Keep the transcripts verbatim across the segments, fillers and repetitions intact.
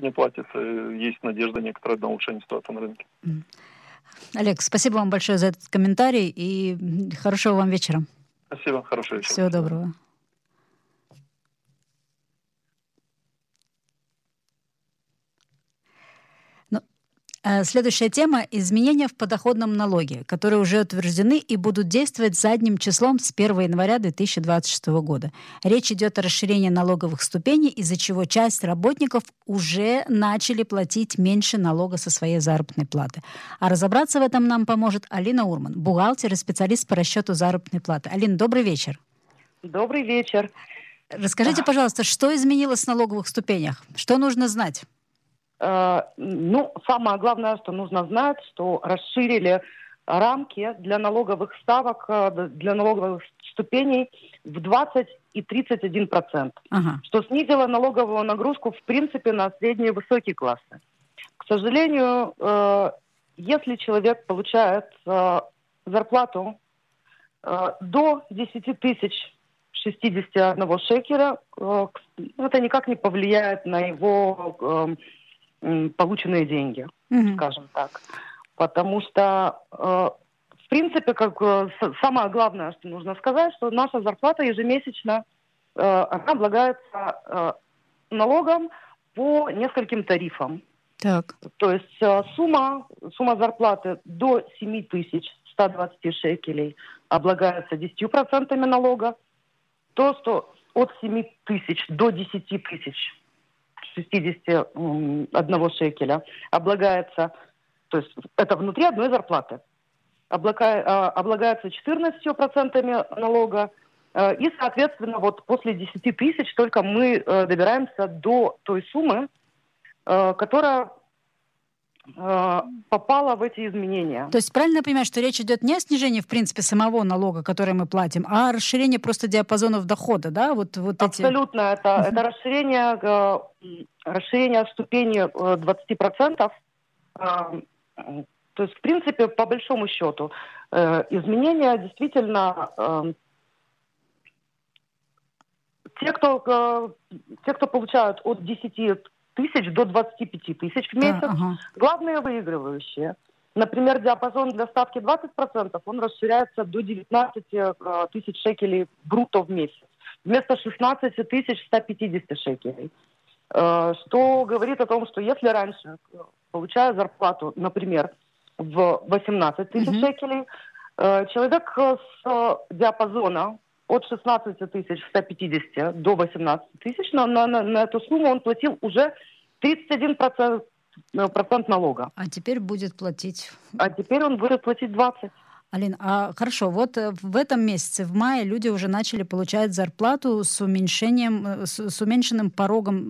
не платится. Есть надежда некоторая на улучшение ситуации на рынке. Олег, спасибо вам большое за этот комментарий и хорошего вам вечера. Спасибо, хорошего вечера. Всего доброго. Следующая тема — изменения в подоходном налоге, которые уже утверждены и будут действовать задним числом с первого января две тысячи двадцать шестого года. Речь идет о расширении налоговых ступеней, из-за чего часть работников уже начали платить меньше налога со своей заработной платы. А разобраться в этом нам поможет Алина Урман, бухгалтер и специалист по расчету заработной платы. Алина, добрый вечер. Добрый вечер. Расскажите, пожалуйста, что изменилось в налоговых ступенях? Что нужно знать? Ну, самое главное, что нужно знать, что расширили рамки для налоговых ставок, для налоговых ступеней в двадцать и тридцать один процент, ага. Что снизило налоговую нагрузку, в принципе, на средние и высокие классы. К сожалению, если человек получает зарплату до десять тысяч шестьдесят один шекеля, это никак не повлияет на его полученные деньги, mm-hmm. скажем так. Потому что, э, в принципе, как э, самое главное, что нужно сказать, что наша зарплата ежемесячно э, она облагается э, налогом по нескольким тарифам. Так. То есть э, сумма, сумма зарплаты до семь тысяч сто двадцать шекелей облагается десятью процентами налога. То, что от семь тысяч до десять тысяч шестьдесят один шекеля облагается, то есть это внутри одной зарплаты, облага, облагается четырнадцатью процентами налога, и, соответственно, вот после десяти тысяч только мы добираемся до той суммы, которая попала в эти изменения. То есть правильно я понимаю, что речь идет не о снижении, в принципе, самого налога, который мы платим, а о расширении просто диапазонов дохода, да? Вот, вот Абсолютно. эти... Это, uh-huh. это расширение, расширение ступени двадцать процентов. То есть, в принципе, по большому счету, изменения действительно... Те, кто, те, кто получают от десяти тысяч до двадцати пяти тысяч в месяц, да, ага. главные выигрывающие. Например, диапазон для ставки двадцать процентов, он расширяется до девятнадцати тысяч шекелей брутто в месяц, вместо шестнадцати тысяч ста пятидесяти шекелей. Что говорит о том, что если раньше, получая зарплату, например, в восемнадцать тысяч mm-hmm. шекелей, человек с диапазона от шестнадцати тысяч ста пятидесяти до восемнадцати тысяч, на, на, на эту сумму он платил уже тридцать один процент, процент налога. А теперь будет платить... А теперь он будет платить двадцать процентов. Алин, а хорошо, вот в этом месяце, в мае, люди уже начали получать зарплату с уменьшением, с, с уменьшенным порогом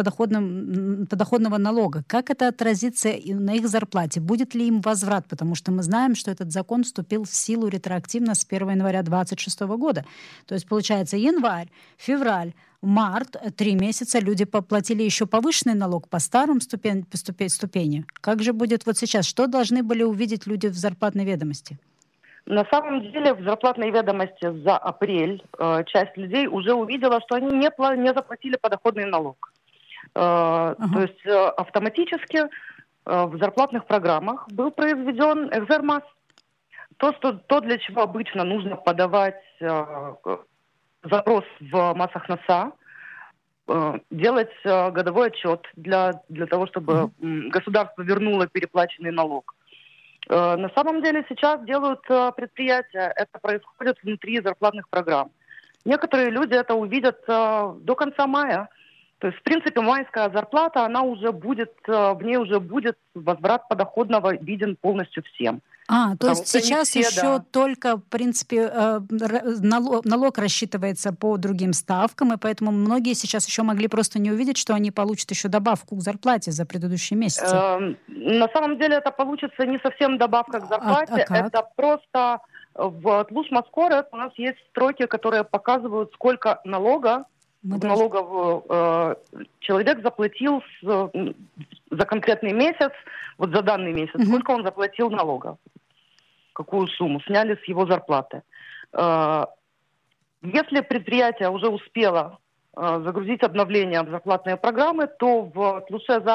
подоходного налога. Как это отразится на их зарплате? Будет ли им возврат? Потому что мы знаем, что этот закон вступил в силу ретроактивно с первого января две тысячи двадцать шестого года. То есть, получается, январь, февраль, март, три месяца люди поплатили еще повышенный налог по старым ступень, по ступень, ступени. Как же будет вот сейчас? Что должны были увидеть люди в зарплатной ведомости? На самом деле в зарплатной ведомости за апрель э, часть людей уже увидела, что они не, пла- не заплатили подоходный налог. Э, uh-huh. То есть э, автоматически э, в зарплатных программах был произведен экзермас. То, что, то, для чего обычно нужно подавать э, запрос в Масахнаса, э, делать э, годовой отчет для, для того, чтобы uh-huh. государство вернуло переплаченный налог. На самом деле сейчас делают предприятия, это происходит внутри зарплатных программ. Некоторые люди это увидят до конца мая. То есть, в принципе, майская зарплата, она уже будет, в ней уже будет возврат подоходного виден полностью всем. А, то есть сейчас все, еще да. только, в принципе, налог, налог рассчитывается по другим ставкам, и поэтому многие сейчас еще могли просто не увидеть, что они получат еще добавку к зарплате за предыдущие месяцы. На самом деле это получится не совсем добавка к зарплате, а, а это просто в Тлуш Маскорет у нас есть строки, которые показывают, сколько налога Мы в даже... налоговую э, человек заплатил с, за конкретный месяц, вот за данный месяц, угу. сколько он заплатил налога, какую сумму сняли с его зарплаты. Э, если предприятие уже успело э, загрузить обновления в зарплатные программы, то в Тлуше за